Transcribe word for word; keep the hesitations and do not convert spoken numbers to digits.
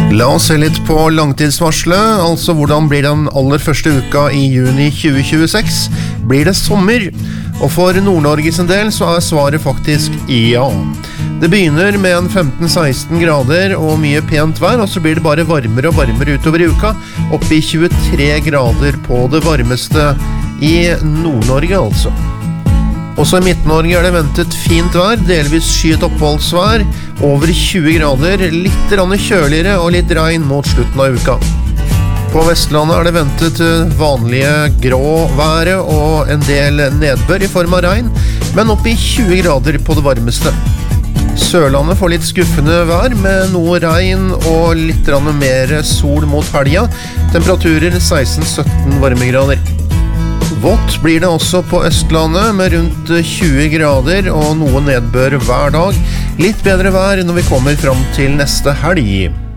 La oss se litt på langtidsvarslet, altså hvordan blir den aller første uka i juni tjue tjueseks? Blir det sommer? Og for Nord-Norge sin del så er svaret faktisk ja. Det begynner med en femten til seksten grader og mye pent vær, og så blir det bare varmere og varmere utover i uka, opp i tjuetre grader på det varmeste i Nord-Norge altså. Også i Midt-Norge er det ventet fint vær, delvis skyet oppholdsvær, over tjue grader, litt rann kjøligere og litt regn mot slutten av uka. På Vestlandet er det ventet vanlige grå været og en del nedbør i form av regn, men opp i tjue grader på det varmeste. Sørlandet får litt skuffende vær med noe regn og litt rann mer sol mot helga, temperaturer seksten til sytten varmegrader. Vått blir det også på Østlandet med rundt tjue grader og noe nedbør hver dag. Litt bedre vær når vi kommer fram til neste helg.